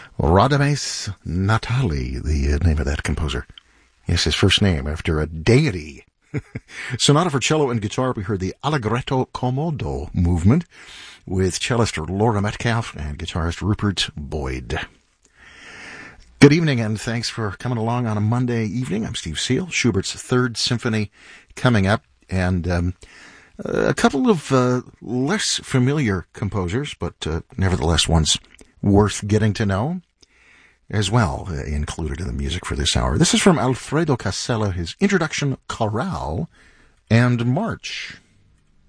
Radames Natali, the name of that composer. Yes, his first name after a deity. Sonata for cello and guitar, we heard the Allegretto Comodo movement with cellist Laura Metcalf and guitarist Rupert Boyd. Good evening, and thanks for coming along on a Monday evening. I'm Steve Seal. Schubert's Third Symphony coming up, and a couple of less familiar composers, but nevertheless ones worth getting to know as well, included in the music for this hour. This is from Alfredo Casella, his introduction, Chorale and March.